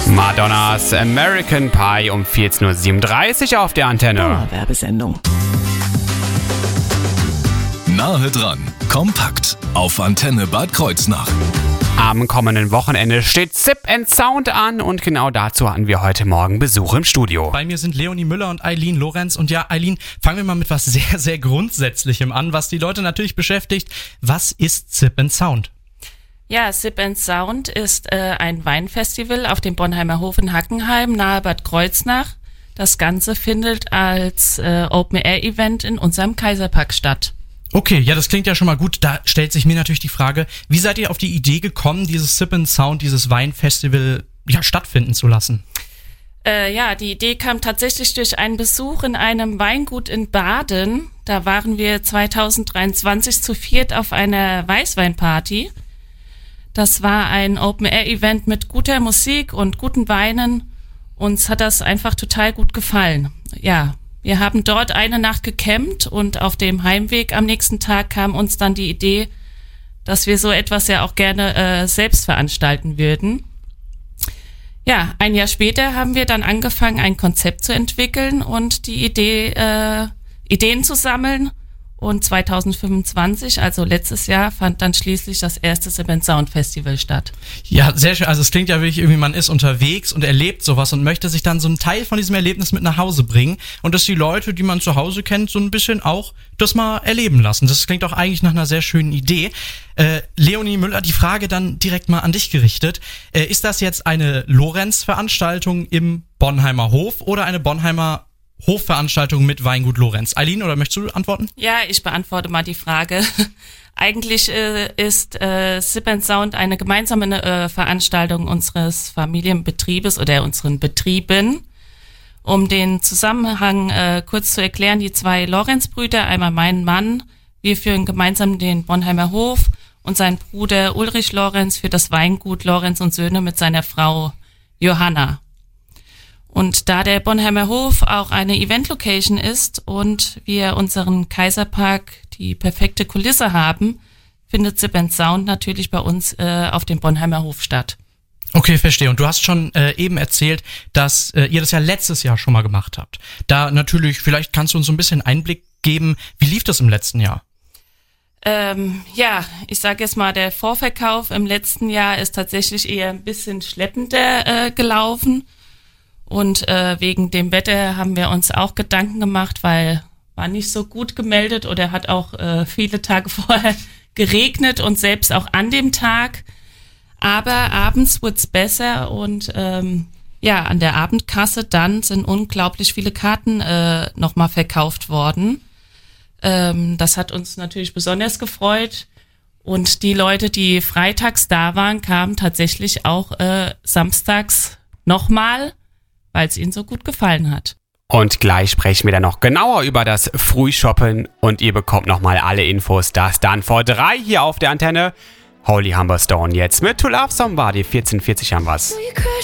Madonnas American Pie um 14.37 Uhr auf der Antenne. Werbesendung. Nahe dran, kompakt auf Antenne Bad Kreuznach. Am kommenden Wochenende steht Sip & Sound an und genau dazu hatten wir heute Morgen Besuch im Studio. Bei mir sind Leonie Müller und Eileen Lorenz. Und ja, Eileen, fangen wir mal mit was sehr, sehr Grundsätzlichem an, was die Leute natürlich beschäftigt. Was ist Sip & Sound? Ja, Sip & Sound ist ein Weinfestival auf dem Bonheimer Hof in Hackenheim nahe Bad Kreuznach. Das Ganze findet als Open-Air-Event in unserem Kaiserpark statt. Okay, ja, das klingt ja schon mal gut. Da stellt sich mir natürlich die Frage, wie seid ihr auf die Idee gekommen, dieses Sip & Sound, dieses Weinfestival stattfinden zu lassen? Die Idee kam tatsächlich durch einen Besuch in einem Weingut in Baden. Da waren wir 2023 zu viert auf einer Weißweinparty. Das war ein Open-Air-Event mit guter Musik und guten Weinen. Uns hat das einfach total gut gefallen. Ja, wir haben dort eine Nacht gecampt und auf dem Heimweg am nächsten Tag kam uns dann die Idee, dass wir so etwas ja auch gerne selbst veranstalten würden. Ja, ein Jahr später haben wir dann angefangen, ein Konzept zu entwickeln und die Ideen zu sammeln. Und 2025, also letztes Jahr, fand dann schließlich das erste Sip & Sound Festival statt. Ja, sehr schön. Also es klingt ja wirklich irgendwie, man ist unterwegs und erlebt sowas und möchte sich dann so einen Teil von diesem Erlebnis mit nach Hause bringen und dass die Leute, die man zu Hause kennt, so ein bisschen auch das mal erleben lassen. Das klingt auch eigentlich nach einer sehr schönen Idee. Leonie Müller, die Frage dann direkt mal an dich gerichtet. Ist das jetzt eine Lorenz-Veranstaltung im Bonheimer Hof oder eine Bonheimer Hofveranstaltung mit Weingut Lorenz? Eileen, oder möchtest du antworten? Ja, ich beantworte mal die Frage. Eigentlich ist Sip & Sound eine gemeinsame Veranstaltung unseres Familienbetriebes oder unseren Betrieben. Um den Zusammenhang kurz zu erklären, die zwei Lorenz-Brüder, einmal mein Mann, wir führen gemeinsam den Bonheimer Hof und sein Bruder Ulrich Lorenz für das Weingut Lorenz und Söhne mit seiner Frau Johanna. Und da der Bonheimer Hof auch eine Event-Location ist und wir unseren Kaiserpark die perfekte Kulisse haben, findet Sip & Sound natürlich bei uns auf dem Bonheimer Hof statt. Okay, verstehe. Und du hast schon eben erzählt, dass ihr das ja letztes Jahr schon mal gemacht habt. Da natürlich, vielleicht kannst du uns so ein bisschen Einblick geben, wie lief das im letzten Jahr? Ich sage jetzt mal, der Vorverkauf im letzten Jahr ist tatsächlich eher ein bisschen schleppender gelaufen. Und wegen dem Wetter haben wir uns auch Gedanken gemacht, weil war nicht so gut gemeldet oder hat auch viele Tage vorher geregnet und selbst auch an dem Tag. Aber abends wurde es besser und an der Abendkasse dann sind unglaublich viele Karten nochmal verkauft worden. Das hat uns natürlich besonders gefreut. Und die Leute, die freitags da waren, kamen tatsächlich auch samstags nochmal, weil es ihnen so gut gefallen hat. Und gleich sprechen wir dann noch genauer über das Frühshoppen und ihr bekommt nochmal alle Infos, das dann vor 3 hier auf der Antenne. Holy Humberstone jetzt mit To Love Somebody, 14:40 haben wir's.